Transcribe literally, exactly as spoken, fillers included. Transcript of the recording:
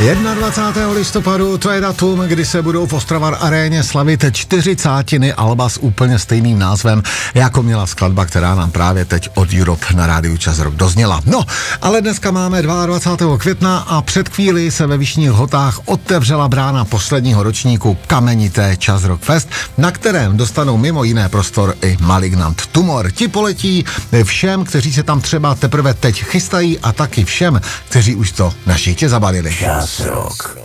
dvacátého prvního listopadu, to je datum, kdy se budou v Ostravar aréně slavit čtyřicátiny alba s úplně stejným názvem, jako měla skladba, která nám právě teď od Europe na rádiu Čas Rock dozněla. No, ale dneska máme dvacátého druhého května a před chvíli se ve Vyšných Lhotách otevřela brána posledního ročníku kamenité Čas Rock Fest, na kterém dostanou mimo jiné prostor i Malignant Tumor. Ti poletí všem, kteří se tam třeba teprve teď chystají, a taky všem, kteří už to na šíče zabalili. Čas Rock.